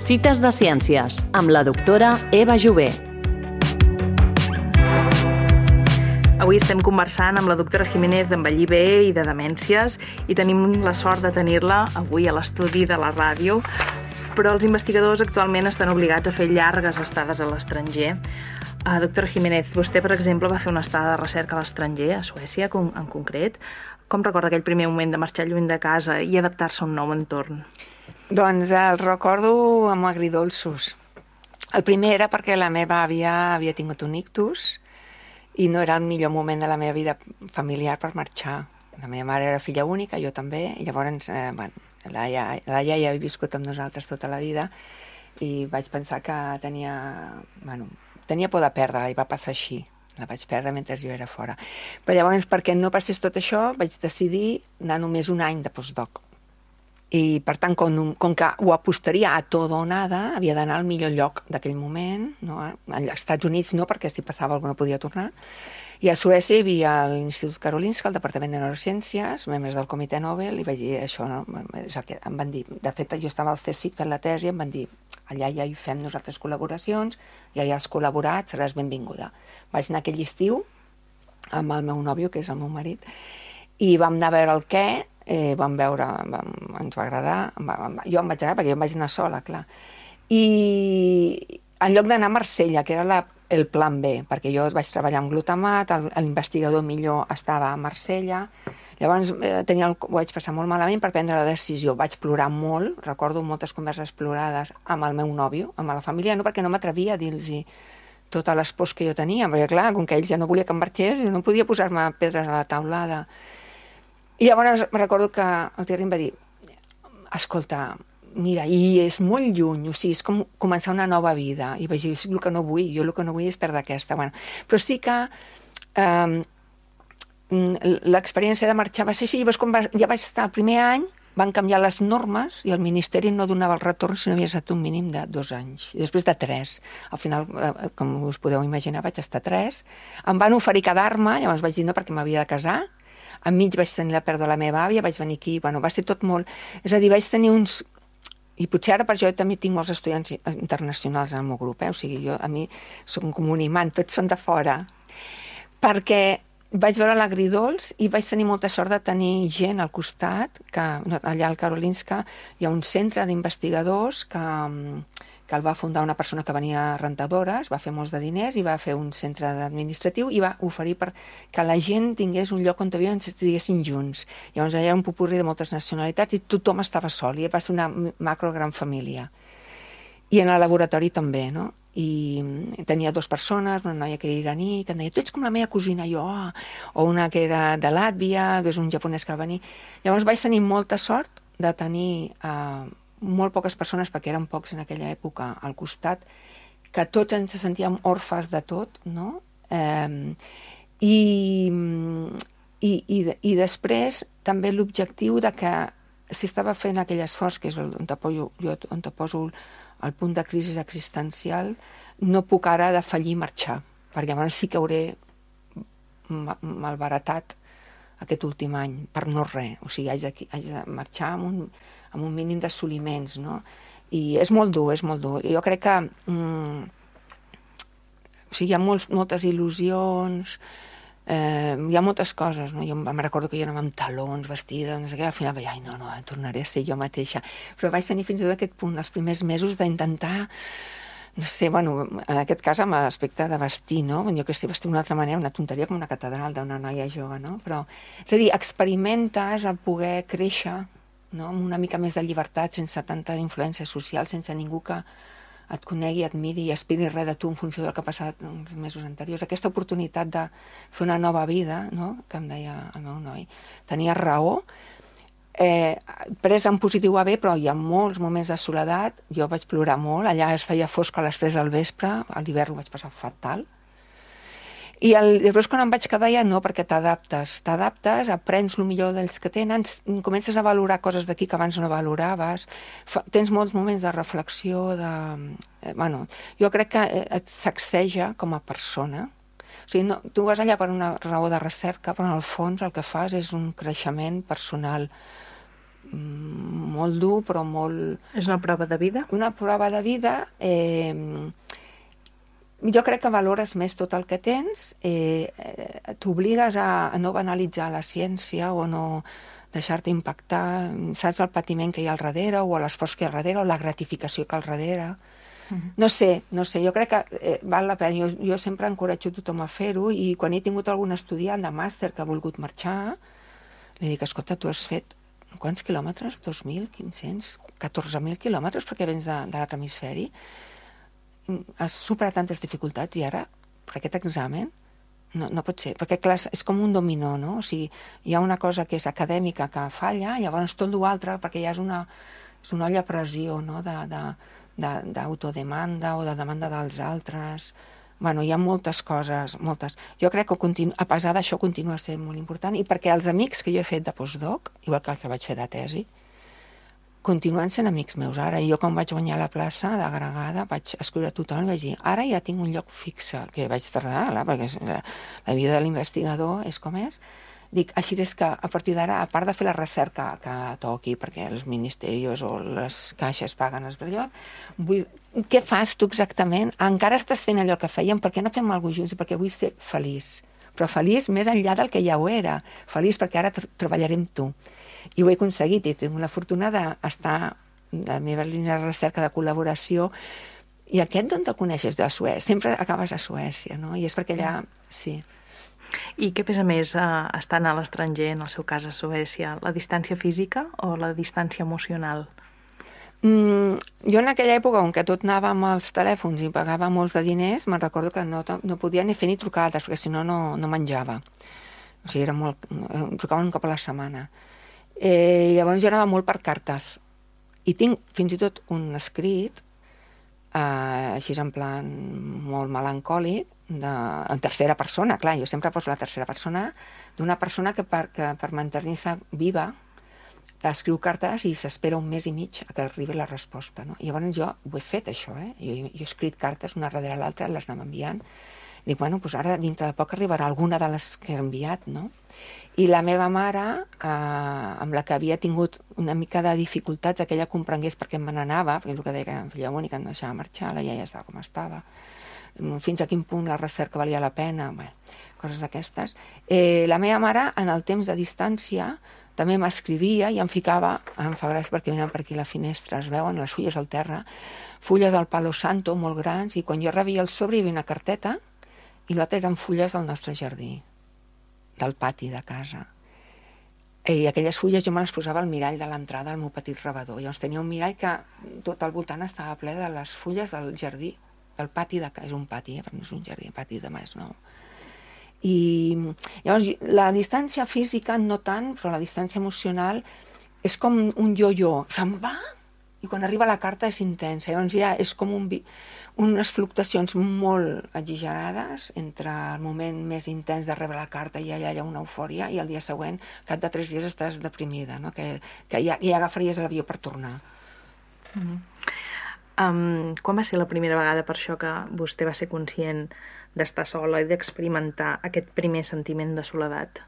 Cites de Ciències, amb la doctora Eva Jové. Avui estem conversant amb la doctora Jiménez d'Envellir Bé i de Demències i tenim la sort de tenir-la avui a l'estudi de la ràdio, però els investigadors actualment estan obligats a fer llargues estades a l'estranger. Doctora Jiménez, vostè, per exemple, va fer una estada de recerca a l'estranger, a Suècia en concret. Com recorda aquell primer moment de marxar lluny de casa i adaptar-se a un nou entorn? Doncs el recordo amb agridolços. El primer era perquè la meva àvia havia tingut un ictus i no era el millor moment de la meva vida familiar per marxar. La meva mare era filla única, jo també, i llavors, la iaia havia viscut amb nosaltres tota la vida i vaig pensar que tenia por de perdre-la i va passar així. La vaig perdre mentre jo era fora. Però llavors, perquè no passés tot això, vaig decidir anar només un any de postdoc. I, per tant, com que ho apostaria a tot o nada, havia d'anar al millor lloc d'aquell moment, no? Als Estats Units no, perquè si passava alguna no podia tornar, i a Suècia hi havia l'Institut Karolinska, el Departament de Neurociències, membres del Comitè Nobel, i vaig dir, això no, és el que em van dir. De fet, jo estava al CSIC fent la tesi i em van dir, allà ja hi fem nosaltres col·laboracions, ja hi has col·laborat, seràs benvinguda. Vaig anar aquell estiu amb el meu nòvio, que és el meu marit, i vam anar a veure el què, vam veure, ens va agradar, jo em vaig agradar perquè jo em vaig anar sola, clar. I en lloc d'anar a Marsella, que era el plan B, perquè jo vaig treballar amb glutamat, l'investigador millor estava a Marsella, llavors ho vaig passar molt malament per prendre la decisió. Vaig plorar molt, recordo moltes converses plorades amb el meu nòvio, amb la família, no perquè no m'atrevia a dir-los totes les pors que jo tenia, perquè clar, com que ells ja no volia que em marxés, no podia posar-me pedres a la taulada. I llavors recordo que el Thierry em va dir, escolta, mira, i és molt lluny, o sigui, és com començar una nova vida. I vaig dir, és el que no vull, jo el que no vull és perdre aquesta. Bueno, però sí que l'experiència de marxar va ser així, llavors ja vaig estar el primer any, van canviar les normes i el Ministeri no donava el retorn si no havia estat un mínim de 2 anys, i després de 3. Al final, com us podeu imaginar, vaig estar 3. Em van oferir quedar-me, llavors vaig dir no perquè m'havia de casar. Enmig vaig tenir la pèrdua de la meva àvia, vaig venir aquí, va ser tot molt... És a dir, vaig tenir uns... I potser ara per jo també tinc molts estudiants internacionals en el meu grup, o sigui, a mi som com un imant, tots són de fora. Perquè vaig veure l'agridolç i vaig tenir molta sort de tenir gent al costat, que allà al Karolinska hi ha un centre d'investigadors que el va fundar una persona que venia rentadores, va fer molts de diners i va fer un centre administratiu i va oferir que la gent tingués un lloc on estiguessin junts. Llavors allà era un popurri de moltes nacionalitats i tothom estava sol, i va ser una macro gran família. I en el laboratori també, no? I tenia 2 persones, una noia que era iraní, que em deia, tu ets com la meva cosina, jo, o una que era de Làtvia, un japonès que va venir. Llavors vaig tenir molta sort de tenir molt poques persones, perquè eren pocs en aquella època al costat, que tots ens sentíem orfes de tot, no? I després també l'objectiu de que si estava fent aquell esforç, que és on te poso el punt de crisi existencial, no puc ara defallir i marxar, perquè llavors sí que hauré malbaratat aquest últim any, per no res. O sigui, haig de marxar amb un mínim d'assoliments, no? I és molt dur, és molt dur. Jo crec que hi ha moltes il·lusions, hi ha moltes coses, no? Jo em recordo que jo anava amb talons, vestida, no sé què, al final vaig dir, no, tornaré a ser jo mateixa. Però vaig tenir fins i tot aquest punt, els primers mesos d'intentar, no sé, en aquest cas amb l'aspecte de vestir, no? Jo que sé, vestir d'una altra manera, una tonteria com una catedral d'una noia jove, no? Però, és a dir, experimentes a poder créixer, no? Amb una mica més de llibertat, sense tanta influència social, sense ningú que et conegui, admiri i aspiri res de tu en funció del que ha passat els mesos anteriors. Aquesta oportunitat de fer una nova vida, no? Que em deia el meu noi, tenia raó, pres en positiu a bé, però hi ha molts moments de soledat. Jo vaig plorar molt, allà es feia fosc a les 3 del vespre, a l'hivern ho vaig passar fatal. I després quan em vaig quedar ja no, perquè t'adaptes, aprens el millor dels que tenen, comences a valorar coses d'aquí que abans no valoraves, tens molts moments de reflexió, jo crec que et sacseja com a persona. O sigui, tu vas allà per una raó de recerca, però en el fons el que fas és un creixement personal molt dur, però molt... És una prova de vida? Una prova de vida. Jo crec que valores més tot el que tens, t'obligues a no banalitzar la ciència o no deixar-te impactar, saps el patiment que hi ha al darrere o l'esforç que hi ha al darrere o la gratificació que hi ha al darrere. No sé, jo crec que val la pena. Jo sempre encoratjo tothom a fer-ho i quan he tingut algun estudiant de màster que ha volgut marxar, li dic, escolta, tu has fet quants quilòmetres? 2.500? 14.000 quilòmetres perquè vens de l'altre hemisferi? Has superat tantes dificultats i ara, per aquest examen, no pot ser. Perquè, clar, és com un dominó, no? O sigui, hi ha una cosa que és acadèmica que falla, llavors tot l'altre, perquè ja és una olla a pressió, no?, d'autodemanda o de demanda dels altres. Bueno, hi ha moltes coses, moltes. Jo crec que a pesar d'això continua sent molt important i perquè els amics que jo he fet de postdoc, igual que el que vaig fer de tesi, continuen sent amics meus ara. I jo quan vaig guanyar la plaça d'agregada vaig escriure a tothom i vaig dir, ara ja tinc un lloc fixe, que vaig tardar, perquè la vida de l'investigador és com és. Dic, així és que a partir d'ara, a part de fer la recerca que toqui, perquè els ministeris o les caixes paguen els brellot, què fas tu exactament? Encara estàs fent allò que fèiem, per què no fem alguna cosa junts? Perquè vull ser feliç. Però feliç més enllà del que ja ho era. Feliç perquè ara treballaré amb tu. I ho he aconseguit i tinc la fortuna d'estar en la meva línia de recerca de col·laboració. I aquest d'on te coneixes? De Suècia. Sempre acabes a Suècia, no? I és perquè allà, sí. I què pesa més estant a l'estranger, en el seu cas a Suècia? La distància física o la distància emocional? Jo en aquella època, on que tot anava amb els telèfons i pagava molts de diners, me'n recordo que no podia ni fer ni trucades, perquè si no, no menjava. O sigui, trucava un cop a la setmana. Llavors jo anava molt per cartes. I tinc fins i tot un escrit, així en plan molt melancòlic, en tercera persona, clar, jo sempre poso la tercera persona, d'una persona que per mantenir-se viva escriu cartes i s'espera un mes i mig a que arribi la resposta, no? I llavors jo ho he fet, això, Jo he escrit cartes una darrere l'altra, les anava enviant. Dic, bueno, doncs ara dintre de poc arribarà alguna de les que he enviat, no? I la meva mare, amb la que havia tingut una mica de dificultats que ella comprengués per què me n'anava, perquè és el que deia que era filla única, no deixava marxar, la iaia estava com estava, fins a quin punt la recerca valia la pena, bueno, coses d'aquestes. La meva mare, en el temps de distància, també m'escrivia i em ficava, em fa gràcia perquè venen per aquí a la finestra, es veuen les fulles al terra, fulles del Palo Santo molt grans, i quan jo rebia el sobre hi havia una carteta i l'altra eren fulles del nostre jardí, del pati de casa. I aquelles fulles jo me les posava al mirall de l'entrada del meu petit rebedor. Llavors tenia un mirall que tot al voltant estava ple de les fulles del jardí, del pati de casa. És un pati, però no és un jardí, un pati de més nou. I llavors la distància física no tant, però la distància emocional és com un yo-yo, se'n va i quan arriba la carta és intensa. Llavors ja és com unes fluctuacions molt exagerades entre el moment més intens de rebre la carta i ja hi ha una eufòria i el dia següent, cap de 3 dies estàs deprimida, no? que ja agafaries l'avió per tornar. Quan va ser la primera vegada per això que vostè va ser conscient d'estar sola i d'experimentar aquest primer sentiment de soledat?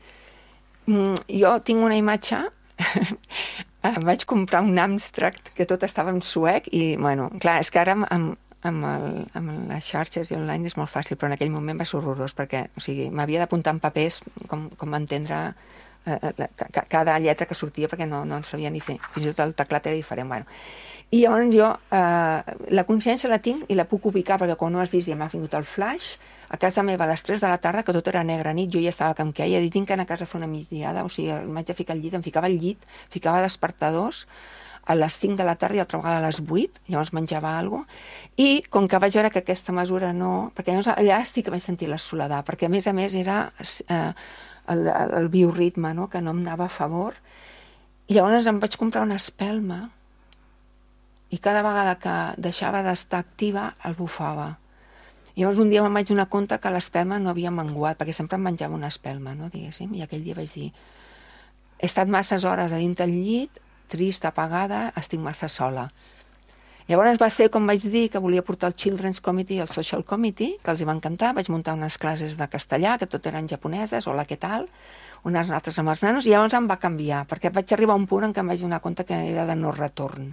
Jo tinc una imatge, vaig comprar un Amstrad que tot estava en suec i, bueno, clar, és que ara amb les xarxes i online és molt fàcil, però en aquell moment va ser horrorós perquè, o sigui, m'havia d'apuntar en papers com entendre cada lletra que sortia perquè no sabia ni fer, fins i tot el teclat era diferent, bueno. I llavors jo la consciència la tinc i la puc ubicar perquè quan ho has dit ja m'ha vingut el flash a casa meva a les 3 de la tarda, que tot era negra nit, jo ja estava que em queia, i tinc que anar a casa a fer una migdiada, o sigui, m'haig de ficar al llit, em ficava al llit, ficava despertadors a les 5 de la tarda i altra vegada a les 8, llavors menjava alguna cosa, i com que vaig veure que aquesta mesura no... Perquè llavors allà sí que vaig sentir la soledat, perquè a més era el bioritme, no?, que no em anava a favor, i llavors em vaig comprar una espelma i cada vegada que deixava d'estar activa el bufava. I llavors un dia me'n vaig donar compte que l'espelma no havia menguat, perquè sempre em menjava una espelma, no, diguéssim, i aquell dia vaig dir he estat masses hores a dins del llit, trista, apagada, estic massa sola. Llavors va ser, com vaig dir, que volia portar el Children's Committee i el Social Committee, que els hi va encantar. Vaig muntar unes classes de castellà, que tot eren japoneses, hola, què tal, unes altres amb els nanos, i llavors em va canviar, perquè vaig arribar a un punt en què em vaig donar compte que era de no retorn.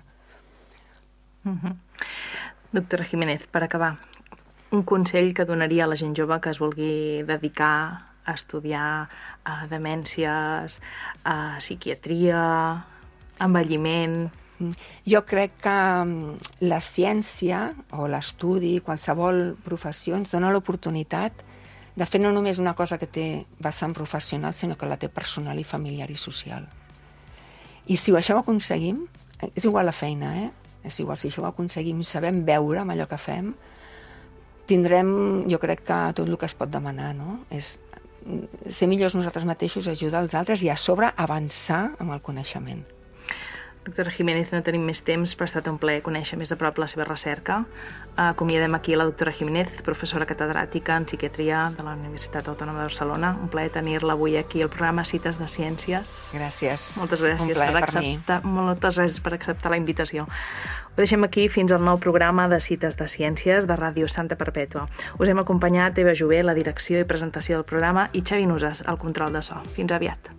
Doctora Jiménez, per acabar, un consell que donaria a la gent jove que es vulgui dedicar a estudiar demències, psiquiatria, envelliment... Jo crec que la ciència o l'estudi, qualsevol professió, ens dona l'oportunitat de fer no només una cosa que té vessant professional, sinó que la té personal i familiar i social. I si això ho aconseguim, és igual la feina, és igual si això ho aconseguim, sabem veure amb allò que fem, tindrem, jo crec que tot el que es pot demanar, no? És ser millors nosaltres mateixos, ajudar els altres i a sobre avançar amb el coneixement. Doctora Jiménez, no tenim més temps, però ha estat un plaer conèixer més de prop la seva recerca. Acomiadem aquí la doctora Jiménez, professora catedràtica en psiquiatria de la Universitat Autònoma de Barcelona. Un plaer tenir-la avui aquí al programa Cites de Ciències. Gràcies. Moltes gràcies, un plaer per mi. Moltes gràcies per acceptar la invitació. Ho deixem aquí fins al nou programa de Cites de Ciències de Ràdio Santa Perpètua. Us hem acompanyat Eva Jové, la direcció i presentació del programa, i Xavi Nusas, al control de so. Fins aviat.